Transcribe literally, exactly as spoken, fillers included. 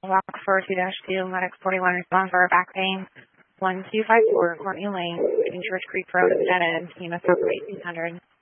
Walk for two dash two, Medic forty-one, respond for back pain. one two five four, Courtney Lane, Church Creek Road, dead end, E M S over eighteen hundred.